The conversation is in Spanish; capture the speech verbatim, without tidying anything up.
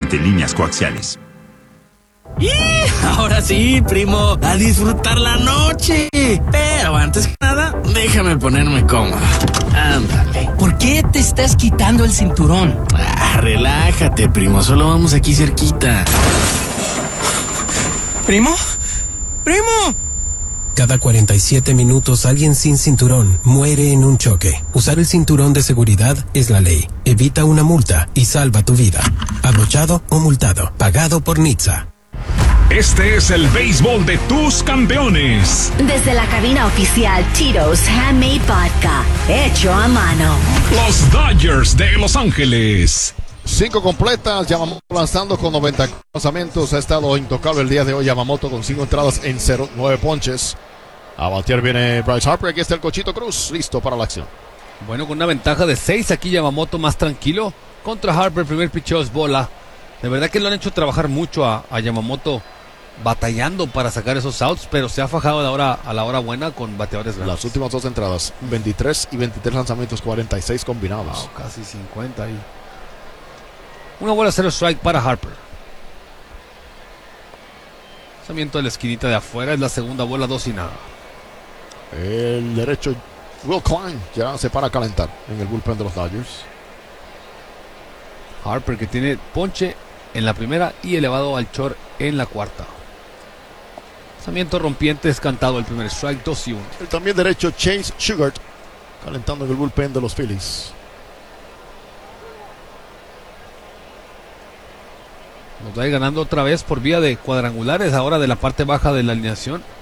mediante líneas coaxiales. ¡Y! Ahora sí, primo, a disfrutar la noche. Pero antes que nada, déjame ponerme cómodo. Ándale. ¿Por qué te estás quitando el cinturón? Ah, relájate, primo, solo vamos aquí cerquita. ¿Primo? ¡Primo! Cada cuarenta y siete minutos alguien sin cinturón muere en un choque. Usar el cinturón de seguridad es la ley. Evita una multa y salva tu vida. Abrochado o multado. Pagado por Nizza. Este es el béisbol de tus campeones. Desde la cabina oficial Tito's Handmade Vodka, hecho a mano. Los Dodgers de Los Ángeles. Cinco completas, Yamamoto lanzando con noventa lanzamientos. Ha estado intocable el día de hoy Yamamoto con cinco entradas en cero, nueve ponches. A batear viene Bryce Harper. Aquí está el Cochito Cruz, listo para la acción. Bueno, con una ventaja de seis, aquí Yamamoto más tranquilo. Contra Harper, primer picheo es bola. De verdad que lo han hecho trabajar mucho a, a Yamamoto, batallando para sacar esos outs, pero se ha fajado a la hora, a la hora buena con bateadores grandes. Las últimas dos entradas, veintitrés y veintitrés lanzamientos, cuarenta y seis combinados. Wow, casi cincuenta ahí. Una bola cero strike para Harper. Lanzamiento de la esquinita de afuera, es la segunda bola, dos y nada. El derecho, Will Klein, ya se para a calentar en el bullpen de los Dodgers. Harper, que tiene ponche en la primera y elevado al short en la cuarta. Lanzamiento rompiente, descantado el primer strike, dos y uno. El también derecho Chase Sugart, calentando en el bullpen de los Phillies. Nos va a ir ganando otra vez por vía de cuadrangulares, ahora de la parte baja de la alineación.